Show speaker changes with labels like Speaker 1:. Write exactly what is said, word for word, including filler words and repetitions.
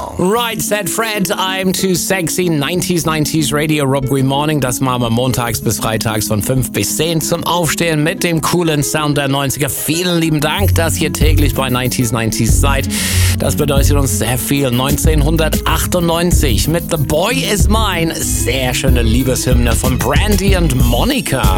Speaker 1: Right, said Fred, I'm too sexy. neunziger, neunziger Radio, Rob Green Morning. Das machen wir montags bis freitags von fünf bis zehn zum Aufstehen mit dem coolen Sound der neunziger. Vielen lieben Dank, dass ihr täglich bei neunziger, neunziger seid. Das bedeutet uns sehr viel. neunzehnhundertachtundneunzig mit The Boy Is Mine. Sehr schöne Liebeshymne von Brandy und Monica.